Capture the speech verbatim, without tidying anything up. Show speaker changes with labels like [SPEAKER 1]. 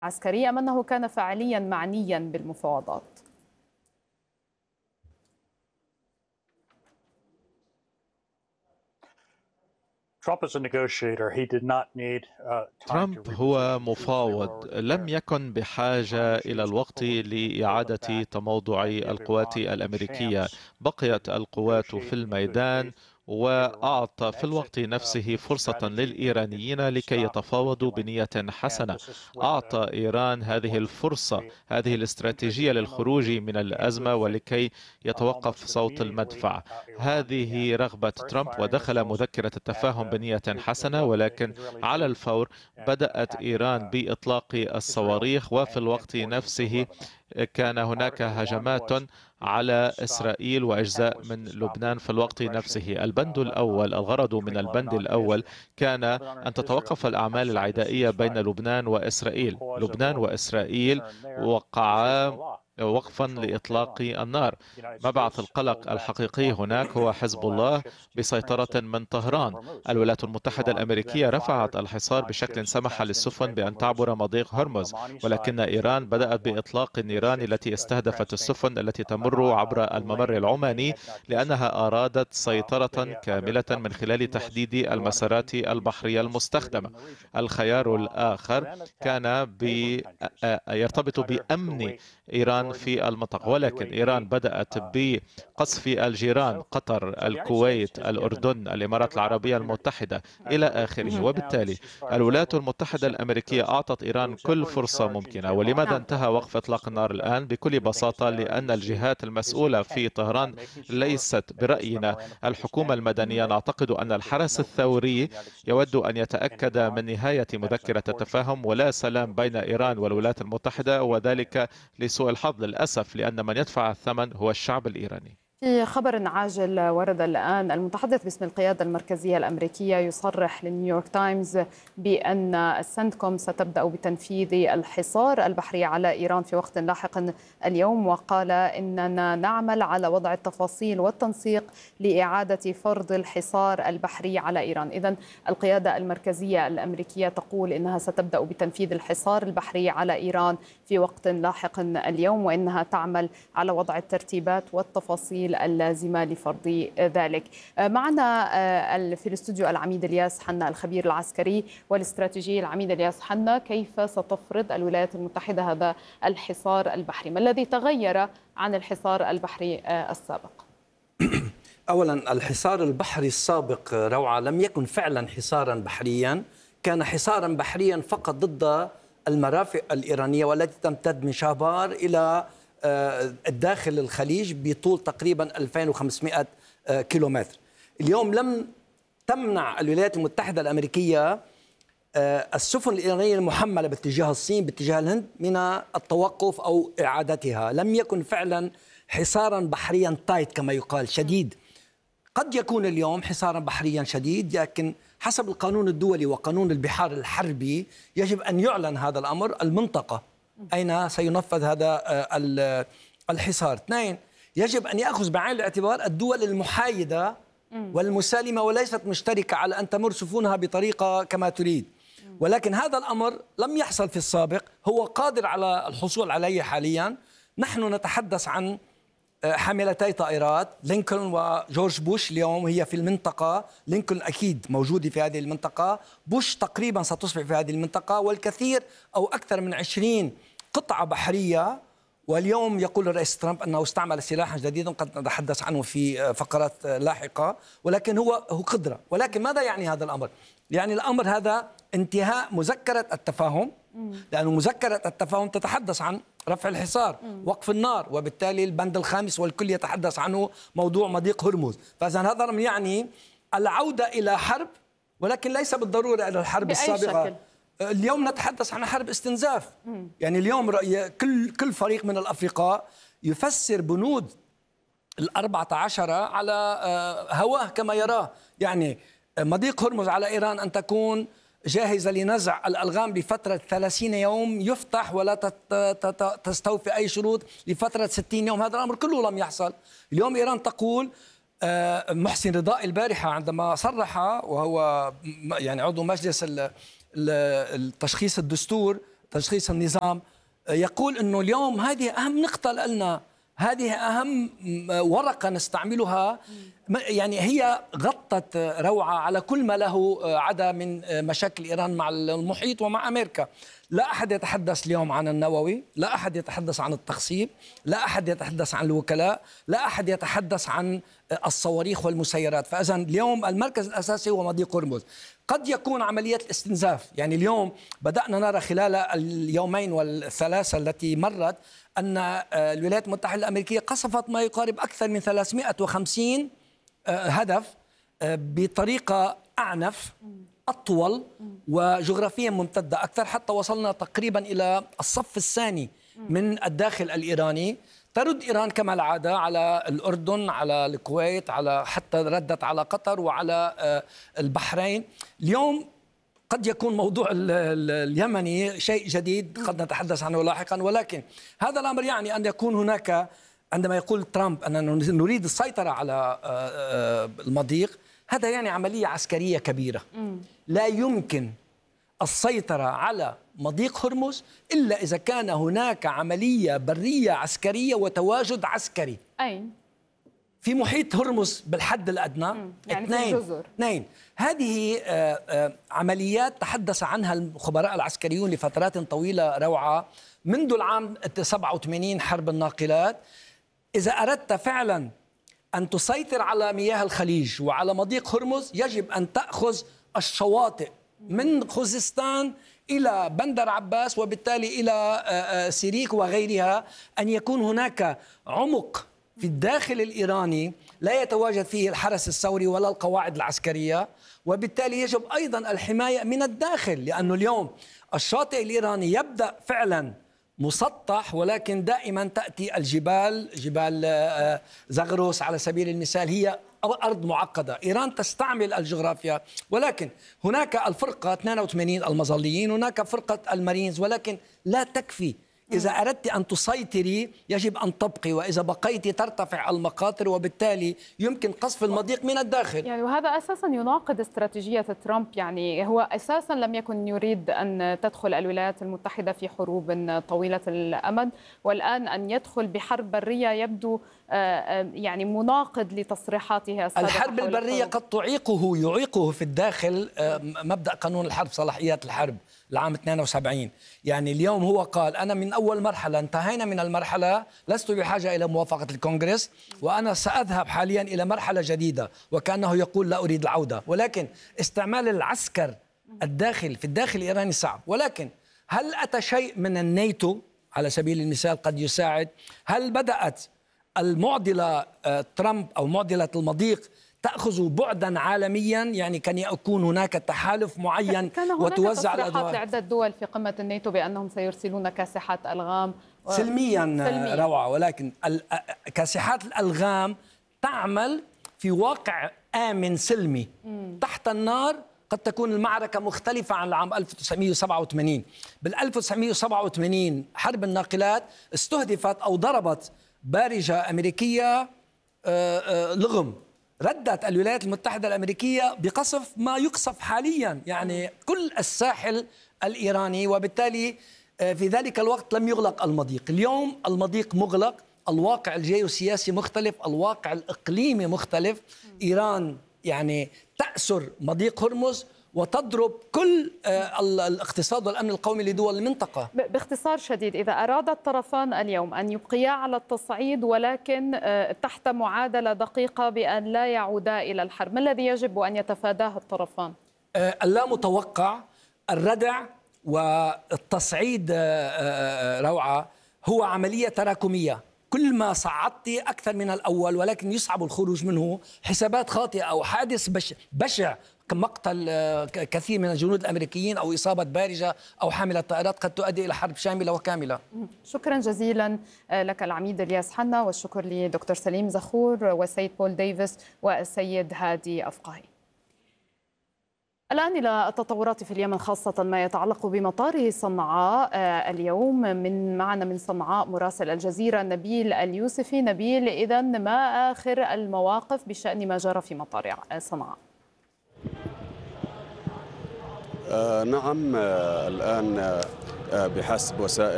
[SPEAKER 1] عسكري أم أنه كان فعليا معنيا بالمفاوضات؟
[SPEAKER 2] ترامب هو مفاوض، لم يكن بحاجة إلى الوقت لإعادة تموضع القوات الأمريكية. بقيت القوات في الميدان وأعطى في الوقت نفسه فرصة للإيرانيين لكي يتفاوضوا بنية حسنة. أعطى إيران هذه الفرصة، هذه الاستراتيجية للخروج من الأزمة ولكي يتوقف صوت المدفع. هذه رغبة ترامب، ودخل مذكرة التفاهم بنية حسنة، ولكن على الفور بدأت إيران بإطلاق الصواريخ، وفي الوقت نفسه كان هناك هجمات على إسرائيل وأجزاء من لبنان في الوقت نفسه. البند الأول، الغرض من البند الأول كان أن تتوقف الأعمال العدائية بين لبنان وإسرائيل. لبنان وإسرائيل وقعا وقفا لإطلاق النار. مبعث القلق الحقيقي هناك هو حزب الله بسيطرة من طهران. الولايات المتحدة الأمريكية رفعت الحصار بشكل سمح للسفن بأن تعبر مضيق هرمز، ولكن إيران بدأت بإطلاق النيران التي استهدفت السفن التي تمر عبر الممر العماني، لأنها أرادت سيطرة كاملة من خلال تحديد المسارات البحرية المستخدمة. الخيار الآخر كان بي... يرتبط بأمن إيران في المنطقة، ولكن إيران بدأت بقصف الجيران، قطر، الكويت، الأردن، الإمارات العربية المتحدة إلى آخره. وبالتالي الولايات المتحدة الأمريكية أعطت إيران كل فرصة ممكنة. ولماذا
[SPEAKER 1] نعم.
[SPEAKER 2] انتهى وقف إطلاق النار الآن؟ بكل بساطة لأن الجهات المسؤولة في طهران ليست برأينا الحكومة المدنية. نعتقد أن الحرس الثوري يود أن يتأكد من نهاية مذكرة التفاهم ولا سلام بين إيران والولايات المتحدة، وذلك لسوء الحظ للأسف، لأن من يدفع الثمن هو الشعب الإيراني.
[SPEAKER 1] في خبر عاجل ورد الآن، المتحدث باسم القيادة المركزية الأمريكية يصرح لنيويورك تايمز بأن السنتكوم ستبدأ بتنفيذ الحصار البحري على إيران في وقت لاحق اليوم، وقال إننا نعمل على وضع التفاصيل والتنسيق لإعادة فرض الحصار البحري على إيران. إذن القيادة المركزية الأمريكية تقول إنها ستبدأ بتنفيذ الحصار البحري على إيران في وقت لاحق اليوم، وإنها تعمل على وضع الترتيبات والتفاصيل اللازمة لفرض ذلك. معنا في الاستوديو العميد الياس حنا الخبير العسكري والاستراتيجي. العميد الياس حنا، كيف ستفرض الولايات المتحدة هذا الحصار البحري؟ ما الذي تغير عن الحصار البحري السابق؟
[SPEAKER 3] أولا، الحصار البحري السابق روعة لم يكن فعلا حصارا بحريا، كان حصارا بحريا فقط ضد المرافق الإيرانية والتي تمتد من شابار إلى الداخل الخليج بطول تقريبا ألفين وخمسمائة كيلومتر. اليوم لم تمنع الولايات المتحدة الأمريكية السفن الإيرانية المحملة باتجاه الصين باتجاه الهند من التوقف أو إعادتها. لم يكن فعلا حصارا بحريا تايت كما يقال، شديد. قد يكون اليوم حصارا بحريا شديد، لكن حسب القانون الدولي وقانون البحار الحربي يجب أن يعلن هذا الأمر المنطقة أين سينفذ هذا الحصار. اثنين، يجب أن يأخذ بعين الاعتبار الدول المحايدة والمسالمة وليست مشتركة على أن تمر سفنها بطريقة كما تريد. ولكن هذا الأمر لم يحصل في السابق، هو قادر على الحصول عليه حاليا. نحن نتحدث عن حاملتي طائرات لينكولن وجورج بوش، اليوم هي في المنطقة. لينكولن أكيد موجودة في هذه المنطقة، بوش تقريبا ستصبح في هذه المنطقة، والكثير أو أكثر من عشرين قطعة بحرية. واليوم يقول الرئيس ترامب أنه استعمل سلاحا جديدا، قد نتحدث عنه في فقرات لاحقة، ولكن هو هو قدرة. ولكن ماذا يعني هذا الأمر؟ يعني الأمر هذا انتهاء مذكرة التفاهم، لأن مذكرة التفاهم تتحدث عن رفع الحصار، وقف النار، وبالتالي البند الخامس والكل يتحدث عنه موضوع مضيق هرمز. فإذا هذا يعني العودة إلى حرب، ولكن ليس بالضرورة إلى الحرب السابقة. شكل. اليوم نتحدث عن حرب استنزاف. مم. يعني اليوم كل كل فريق من الأفرقاء يفسر بنود الأربعة عشر على هواه كما يراه. يعني مضيق هرمز على إيران أن تكون جاهزة لنزع الألغام لفترة ثلاثين يوم، يفتح ولا تستوفي أي شروط لفترة ستين يوم. هذا الأمر كله لم يحصل. اليوم إيران تقول، محسن رضاء البارحة عندما صرح وهو يعني عضو مجلس التشخيص الدستور تشخيص النظام يقول أنه اليوم هذه أهم نقطة لنا، هذه أهم ورقة نستعملها، يعني هي غطت روعة على كل ما له عدا من مشاكل إيران مع المحيط ومع أمريكا. لا أحد يتحدث اليوم عن النووي، لا أحد يتحدث عن التخصيب، لا أحد يتحدث عن الوكلاء، لا أحد يتحدث عن الصواريخ والمسيرات. فإذا اليوم المركز الأساسي هو مضيق هرمز. قد يكون عملية الاستنزاف، يعني اليوم بدأنا نرى خلال اليومين والثلاثة التي مرت أن الولايات المتحدة الأمريكية قصفت ما يقارب أكثر من ثلاثمئة وخمسين هدف بطريقة أعنف، أطول، وجغرافيا ممتدة أكثر، حتى وصلنا تقريبا إلى الصف الثاني من الداخل الإيراني. ترد إيران كما العادة على الأردن، على الكويت، على حتى ردت على قطر وعلى البحرين. اليوم قد يكون موضوع اليمني شيء جديد قد نتحدث عنه لاحقا، ولكن هذا الأمر يعني أن يكون هناك، عندما يقول ترامب أننا نريد السيطرة على المضيق، هذا يعني عملية عسكرية كبيرة. لا يمكن السيطرة على مضيق هرمز إلا إذا كان هناك عملية برية عسكرية وتواجد عسكري.
[SPEAKER 1] أين؟
[SPEAKER 3] في محيط هرمز بالحد الأدنى.
[SPEAKER 1] يعني
[SPEAKER 3] اثنين.
[SPEAKER 1] في الجزر.
[SPEAKER 3] اثنين. هذه عمليات تحدث عنها الخبراء العسكريون لفترات طويلة روعة منذ العام سبعة وثمانين حرب الناقلات. إذا أردت فعلا أن تسيطر على مياه الخليج وعلى مضيق هرمز يجب أن تأخذ الشواطئ من خوزستان إلى بندر عباس وبالتالي إلى سيريك وغيرها، أن يكون هناك عمق في الداخل الإيراني لا يتواجد فيه الحرس الثوري ولا القواعد العسكرية، وبالتالي يجب أيضا الحماية من الداخل، لأنه اليوم الشاطئ الإيراني يبدأ فعلا مسطح، ولكن دائما تأتي الجبال، جبال زغروس على سبيل المثال، هي أرض معقدة. إيران تستعمل الجغرافيا، ولكن هناك الفرقة اثنين وثمانين المظليين، هناك فرقة المارينز، ولكن لا تكفي. إذا أردت أن تسيطري يجب أن تبقي، وإذا بقيت ترتفع المخاطر، وبالتالي يمكن قصف المضيق من الداخل.
[SPEAKER 1] يعني وهذا أساسا يناقض استراتيجية ترامب، يعني هو أساسا لم يكن يريد أن تدخل الولايات المتحدة في حروب طويلة الأمد، والآن أن يدخل بحرب برية يبدو يعني مناقض لتصريحاته السابقة.
[SPEAKER 3] الحرب البرية قد تعيقه يعيقه في الداخل مبدأ قانون الحرب، صلاحيات الحرب العام اثنين وسبعين. يعني اليوم هو قال أنا من أول مرحلة انتهينا من المرحلة، لست بحاجة إلى موافقة الكونغرس، وأنا سأذهب حاليا إلى مرحلة جديدة، وكأنه يقول لا أريد العودة. ولكن استعمال العسكر الداخل في الداخل الإيراني صعب. ولكن هل أتى شيء من الناتو على سبيل المثال قد يساعد؟ هل بدأت المعضلة ترامب أو معضلة المضيق تأخذ بعدا عالميا؟ يعني كان يكون هناك تحالف معين
[SPEAKER 1] كان هناك
[SPEAKER 3] وتوزع
[SPEAKER 1] تصريحات
[SPEAKER 3] الأدوار
[SPEAKER 1] لعدة دول في قمة الناتو بأنهم سيرسلون كاسحات ألغام و...
[SPEAKER 3] سلميا,
[SPEAKER 1] سلميا
[SPEAKER 3] روعة، ولكن كاسحات الألغام تعمل في واقع آمن سلمي. مم. تحت النار قد تكون المعركة مختلفة عن العام ألف وتسعمئة وسبعة وثمانين. بال ألف وتسعمئة وسبعة وثمانين حرب الناقلات استهدفت أو ضربت بارجة أمريكية لغم، ردت الولايات المتحدة الأمريكية بقصف ما يقصف حاليا، يعني كل الساحل الإيراني، وبالتالي في ذلك الوقت لم يغلق المضيق. اليوم المضيق مغلق، الواقع الجيوسياسي مختلف، الواقع الإقليمي مختلف. إيران يعني تأسر مضيق هرمز وتضرب كل الاقتصاد والأمن القومي لدول المنطقة.
[SPEAKER 1] باختصار شديد، إذا أراد الطرفان اليوم أن يبقيا على التصعيد ولكن تحت معادلة دقيقة بأن لا يعودا إلى الحرب، ما الذي يجب أن يتفاداه الطرفان؟
[SPEAKER 3] اللا متوقع، الردع والتصعيد روعة هو عملية تراكمية. كل ما صعدت أكثر من الأول ولكن يصعب الخروج منه. حسابات خاطئة أو حادث بشع, بشع كمقتل كثير من الجنود الأمريكيين أو إصابة بارجة أو حاملة طائرات قد تؤدي إلى حرب شاملة وكاملة.
[SPEAKER 1] شكرا جزيلا لك العميد الياس حنا، والشكر لدكتور سليم زخور والسيد بول ديفيس والسيد هادي أفقاهي. الآن إلى التطورات في اليمن، خاصة ما يتعلق بمطار صنعاء. اليوم من معنا من صنعاء مراسل الجزيرة نبيل اليوسفي. نبيل، إذن ما آخر المواقف بشأن ما جرى في مطار صنعاء؟
[SPEAKER 4] آه نعم، آه الآن بحسب وسائل